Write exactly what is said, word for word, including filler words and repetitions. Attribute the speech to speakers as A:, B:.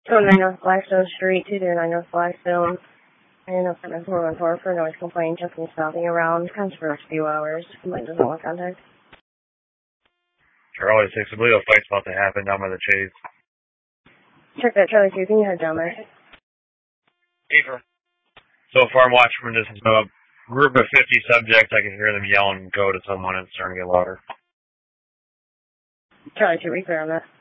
A: two oh nine North Blackstone Street, two oh nine North Blackstone. And apartment four one four for noise complaint, just me stopping around. Comes for a few hours. Complaint doesn't want contact.
B: Charlie six, I believe a fight's about to happen down by the Chase.
A: Check that, Charlie two, can you head down there?
B: Paper. So far I'm watching from this uh, group of fifty subjects. I can hear them yelling go to someone and it's starting to get louder.
A: Charlie two, be clear on that.